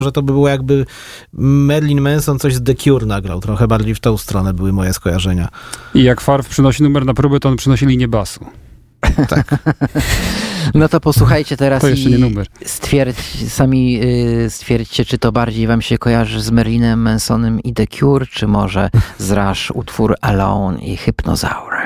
że to by było jakby Marilyn Manson coś z The Cure nagrał. Trochę bardziej w tą stronę były moje skojarzenia. I jak Farf przynosi numer na próbę, to on przynosi linię basu. Tak. No to posłuchajcie teraz to jeszcze nie numer. Stwierdźcie, czy to bardziej wam się kojarzy z Marilynem Mansonem i The Cure, czy może z Rush utwór Alone i Hypnozaur.